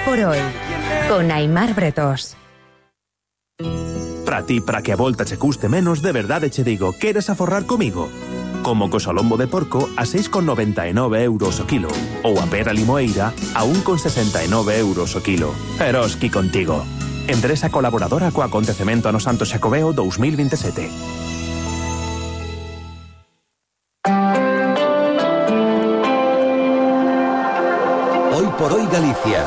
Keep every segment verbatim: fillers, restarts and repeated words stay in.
por hoy, con Aimar Bretós. Para ti, para que a volta che custe menos, de verdade che digo, queres aforrar comigo? Como co salombo de porco a seis con noventa e nove euros o kilo, ou a pera limoeira a un con sesenta e nove euros o kilo. Eroski contigo. Empresa colaboradora co acontecemento ano Santo Xacobeo dos mil veintisiete. Hoy por hoy Galicia.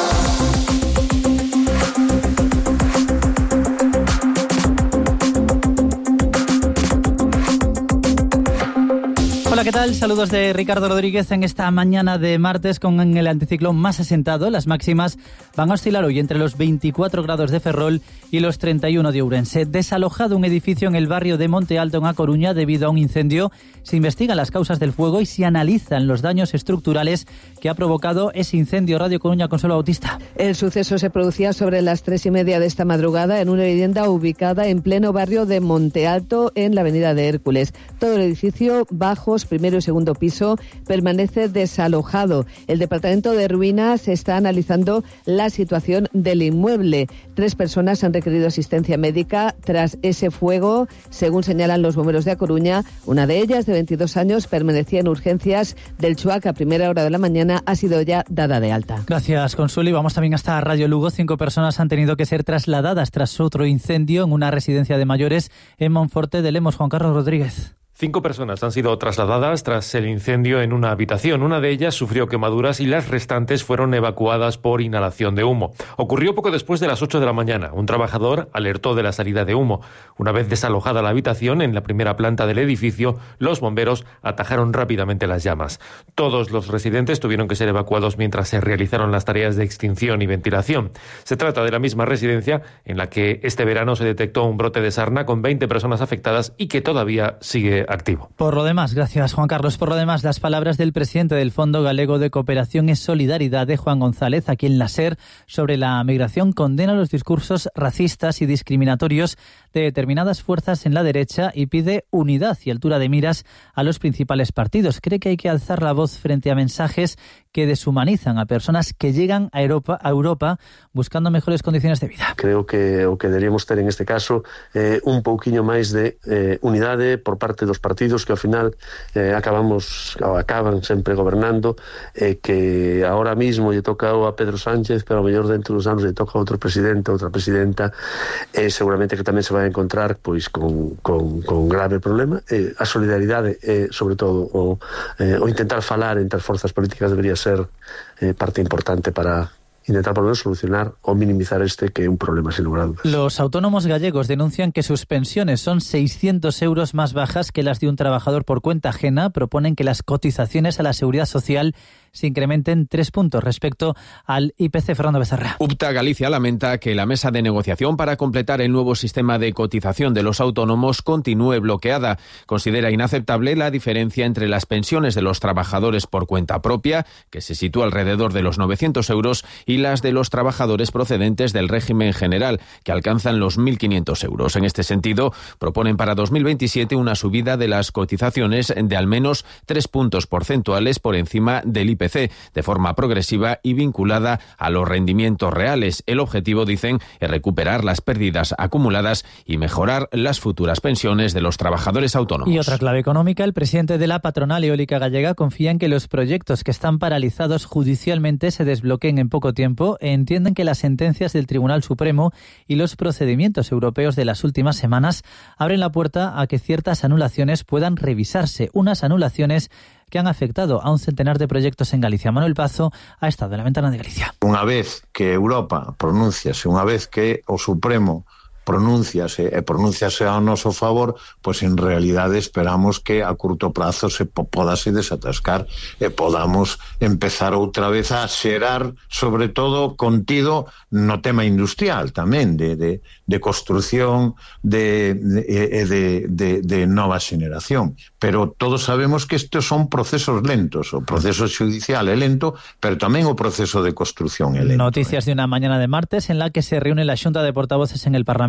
Hola, ¿qué tal? Saludos de Ricardo Rodríguez en esta mañana de martes con el anticiclón más asentado. Las máximas van a oscilar hoy entre los veinticuatro grados de Ferrol y los treinta y uno de Ourense. Desalojado un edificio en el barrio de Monte Alto, en A Coruña, debido a un incendio. Se investigan las causas del fuego y se analizan los daños estructurales que ha provocado ese incendio. Radio Coruña, Consuelo Bautista. El suceso se producía sobre las tres y media de esta madrugada en una vivienda ubicada en pleno barrio de Monte Alto, en la avenida de Hércules. Todo el edificio, bajos, primero y segundo piso, permanece desalojado. El Departamento de Ruinas está analizando la situación del inmueble. Tres personas han requerido asistencia médica tras ese fuego, según señalan los bomberos de A Coruña. Una de ellas, de veintidós años, permanecía en urgencias del Chuac a primera hora de la mañana, ha sido ya dada de alta. Gracias, Consuelo. Y vamos también hasta Radio Lugo. Cinco personas han tenido que ser trasladadas tras otro incendio en una residencia de mayores en Monforte de Lemos. Juan Carlos Rodríguez. Cinco personas han sido trasladadas tras el incendio en una habitación. Una de ellas sufrió quemaduras y las restantes fueron evacuadas por inhalación de humo. Ocurrió poco después de las ocho de la mañana. Un trabajador alertó de la salida de humo. Una vez desalojada la habitación en la primera planta del edificio, los bomberos atajaron rápidamente las llamas. Todos los residentes tuvieron que ser evacuados mientras se realizaron las tareas de extinción y ventilación. Se trata de la misma residencia en la que este verano se detectó un brote de sarna con veinte personas afectadas y que todavía sigue activo. Por lo demás, gracias Juan Carlos, por lo demás, las palabras del presidente del Fondo Galego de Cooperación y Solidaridad, de Juan González, aquí en la SER, sobre la migración, condena los discursos racistas y discriminatorios de determinadas fuerzas en la derecha y pide unidad y altura de miras a los principales partidos. Cree que hay que alzar la voz frente a mensajes que deshumanizan a personas que llegan a Europa, a Europa buscando mejores condiciones de vida. Creo que o que deberíamos ter en este caso eh, un pouquiño máis de eh, unidade por parte dos partidos que ao final eh, acabamos ou acaban sempre gobernando, eh, que ahora mismo lle toca a Pedro Sánchez, pero ao mellor dentro dos anos lle toca a outro presidente, outra presidenta, eh, seguramente que tamén se vai a encontrar pois con, con, con grave problema. Eh, a solidaridade, eh, sobre todo o, eh, o intentar falar entre as forzas políticas debería ser eh, parte importante para intentar por lo menos solucionar o minimizar este que es un problema sin lugar a dudas. Los autónomos gallegos denuncian que sus pensiones son seiscientos euros más bajas que las de un trabajador por cuenta ajena. Proponen que las cotizaciones a la seguridad social se incrementen tres puntos respecto al I P C. Fernando Becerra. UPTA Galicia lamenta que la mesa de negociación para completar el nuevo sistema de cotización de los autónomos continúe bloqueada. Considera inaceptable la diferencia entre las pensiones de los trabajadores por cuenta propia, que se sitúa alrededor de los novecientos euros, y las de los trabajadores procedentes del régimen general, que alcanzan los mil quinientos euros. En este sentido, proponen para dos mil veintisiete una subida de las cotizaciones de al menos tres puntos porcentuales por encima del I P C, de forma progresiva y vinculada a los rendimientos reales. El objetivo, dicen, es recuperar las pérdidas acumuladas y mejorar las futuras pensiones de los trabajadores autónomos. Y otra clave económica: el presidente de la patronal eólica gallega confía en que los proyectos que están paralizados judicialmente se desbloqueen en poco tiempo. Entienden que las sentencias del Tribunal Supremo y los procedimientos europeos de las últimas semanas abren la puerta a que ciertas anulaciones puedan revisarse, unas anulaciones que han afectado a un centenar de proyectos en Galicia. Manuel Pazo ha estado en la ventana de Galicia. Unha vez que Europa pronúnciase, unha vez que o Supremo pronúnciase e pronúnciase ao noso favor, pois en realidade esperamos que a curto prazo se podase desatascar e podamos empezar outra vez a xerar, sobre todo contido no tema industrial tamén, de, de, de construción de, de, de, de, de nova xeneración. Pero todos sabemos que estes son procesos lentos, o proceso judicial é lento, pero tamén o proceso de construción é lento. Noticias eh. de una mañana de martes en la que se reúne la Xunta de Portavoces en el Parlamento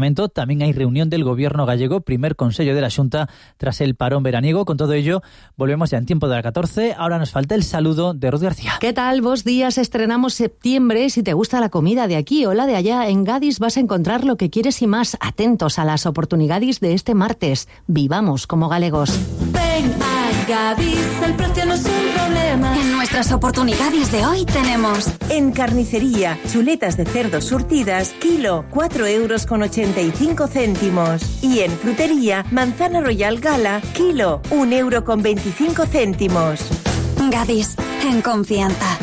Parlamento. También hay reunión del Gobierno gallego, primer Consello de la Xunta tras el parón veraniego. Con todo ello, volvemos ya en tiempo de la catorce. Ahora nos falta el saludo de Ruth García. ¿Qué tal? Vos días, estrenamos septiembre. Si te gusta la comida de aquí o la de allá, en Gadis vas a encontrar lo que quieres y más. Atentos a las oportunidades de este martes. Vivamos como galegos. Ven a Gadis, el precio no es un problema. En nuestras oportunidades de hoy tenemos en carnicería, chuletas de cerdo surtidas, kilo, cuatro euros con ochenta y cinco céntimos. Y en frutería, manzana royal gala, kilo, un euro con veinticinco céntimos. Gadis, en confianza.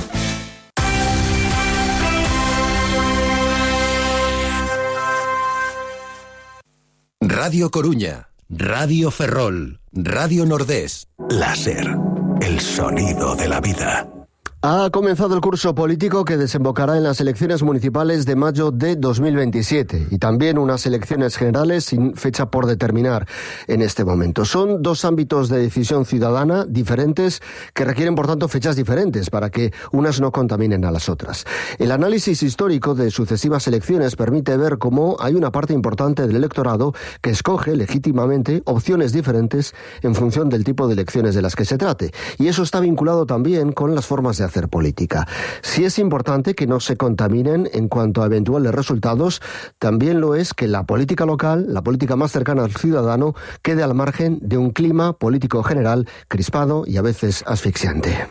Radio Coruña, Radio Ferrol, Radio Nordés. Láser, el sonido de la vida. Ha comenzado el curso político que desembocará en las elecciones municipales de mayo de dos mil veintisiete y también unas elecciones generales sin fecha por determinar en este momento. Son dos ámbitos de decisión ciudadana diferentes que requieren, por tanto, fechas diferentes para que unas no contaminen a las otras. El análisis histórico de sucesivas elecciones permite ver cómo hay una parte importante del electorado que escoge legítimamente opciones diferentes en función del tipo de elecciones de las que se trate. Y eso está vinculado también con las formas de hacer política. Si es importante que no se contaminen en cuanto a eventuales resultados, también lo es que la política local, la política más cercana al ciudadano, quede al margen de un clima político general crispado y a veces asfixiante.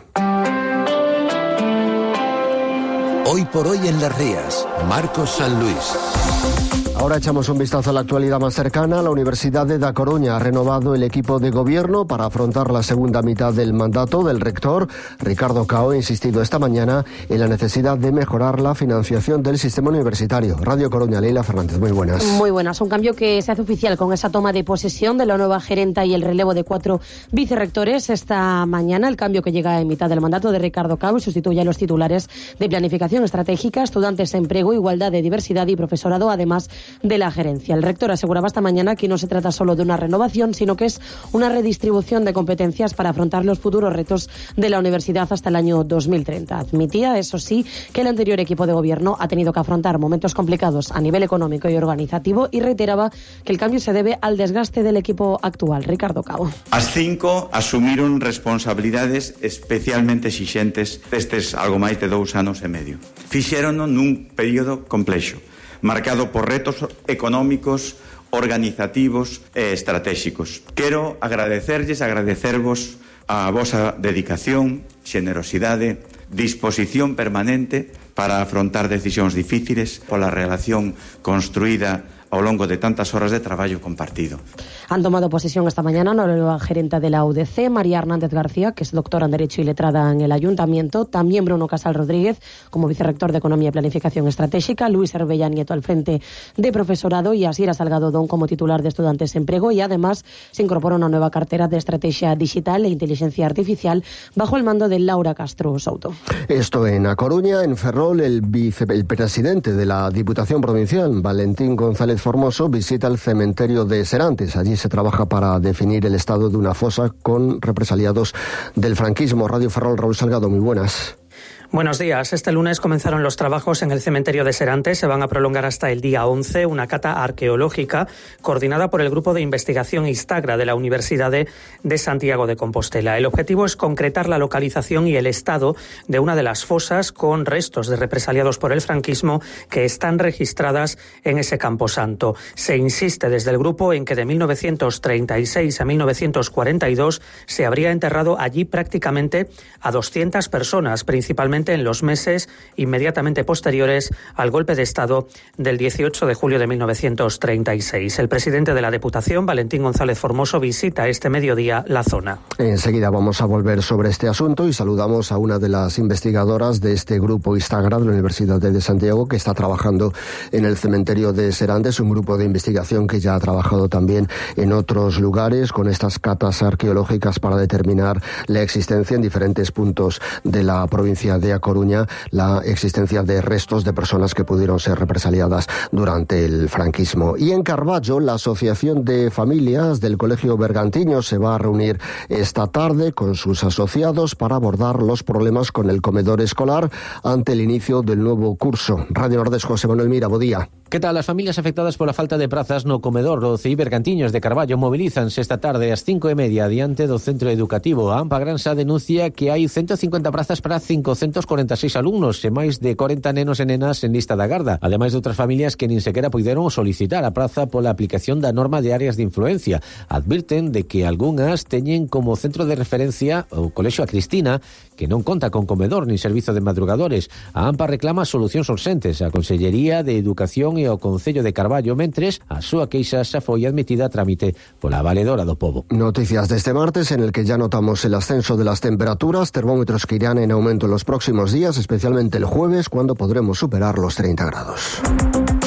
Hoy por hoy en Las Rías, Marcos San Luis. Ahora echamos un vistazo a la actualidad más cercana. La Universidad de Da Coruña ha renovado el equipo de gobierno para afrontar la segunda mitad del mandato del rector. Ricardo Cao ha insistido esta mañana en la necesidad de mejorar la financiación del sistema universitario. Radio Coruña, Leila Fernández, muy buenas. Muy buenas. Un cambio que se hace oficial con esa toma de posesión de la nueva gerenta y el relevo de cuatro vicerrectores esta mañana. El cambio que llega en mitad del mandato de Ricardo Cao y sustituye a los titulares de Planificación Estratégica, Estudiantes, Empleo, Igualdad de Diversidad y Profesorado, además de la gerencia. El rector aseguraba esta mañana que no se trata solo de una renovación, sino que es una redistribución de competencias para afrontar los futuros retos de la universidad hasta el año dos mil treinta. Admitía, eso sí, que el anterior equipo de gobierno ha tenido que afrontar momentos complicados a nivel económico y organizativo y reiteraba que el cambio se debe al desgaste del equipo actual. Ricardo Cao. As cinco asumiron responsabilidades especialmente exixentes destes algo máis de dous anos e medio. Fixérono nun período complexo, marcado por retos económicos, organizativos e estratégicos. Quero agradecerlles, agradecervos a vosa dedicación, xenerosidade, disposición permanente para afrontar decisións difíciles pola relación construída ao longo de tantas horas de traballo compartido. Han tomado posesión esta mañana la nueva gerenta de la U D C, María Hernández García, que es doctora en Derecho y letrada en el Ayuntamiento, también Bruno Casal Rodríguez, como vicerrector de Economía y Planificación Estratégica, Luis Herbella Nieto al frente de Profesorado y Asira Salgado Don como titular de Estudiantes en Empleo, y además se incorpora una nueva cartera de Estrategia Digital e Inteligencia Artificial bajo el mando de Laura Castro Souto. Esto en A Coruña. En Ferrol, el, vice, el presidente de la Diputación Provincial, Valentín González Formoso, visita el cementerio de Serantes. Allí se trabaja para definir el estado de una fosa con represaliados del franquismo. Radio Ferrol, Raúl Salgado, muy buenas. Buenos días. Este lunes comenzaron los trabajos en el cementerio de Serantes. Se van a prolongar hasta el día once. Una cata arqueológica coordinada por el Grupo de Investigación Istagra de la Universidad de, de Santiago de Compostela. El objetivo es concretar la localización y el estado de una de las fosas con restos de represaliados por el franquismo que están registradas en ese camposanto. Se insiste desde el grupo en que de mil novecientos treinta y seis a mil novecientos cuarenta y dos se habría enterrado allí prácticamente a doscientas personas, principalmente en los meses inmediatamente posteriores al golpe de Estado del dieciocho de julio de mil novecientos treinta y seis. El presidente de la Diputación, Valentín González Formoso, visita este mediodía la zona. Enseguida vamos a volver sobre este asunto y saludamos a una de las investigadoras de este grupo Istagra de la Universidad de Santiago que está trabajando en el cementerio de Serantes, un grupo de investigación que ya ha trabajado también en otros lugares con estas catas arqueológicas para determinar la existencia en diferentes puntos de la provincia de de A Coruña la existencia de restos de personas que pudieron ser represaliadas durante el franquismo. Y en Carballo, la Asociación de Familias del Colegio Bergantiños se va a reunir esta tarde con sus asociados para abordar los problemas con el comedor escolar ante el inicio del nuevo curso. Radio Nordés, José Manuel Mira, bo día. ¿Qué tal? Las familias afectadas por la falta de prazas no comedor do C I Bergantiños de Carballo movilízanse esta tarde ás cinco e media diante do centro educativo. A AMPA Gransa denuncia que hai ciento cincuenta prazas para cincocentos cuarenta e seis alumnos e máis de cuarenta nenos e nenas en lista da garda, ademais de outras familias que nin sequera puideron solicitar a praza pola aplicación da norma de áreas de influencia. Advirten de que algunhas teñen como centro de referencia o Colexio A Cristina, que non conta con comedor nin servizo de madrugadores. A AMPA reclama solucións urxentes. A Consellería de Educación e o Concello de Carballo, mentres a súa queixa xa foi admitida a trámite pola Valedora do Pobo. Noticias de este martes en el que ya notamos el ascenso de las temperaturas, termómetros que irán en aumento en los próximos días, especialmente el jueves, cuando podremos superar los treinta grados.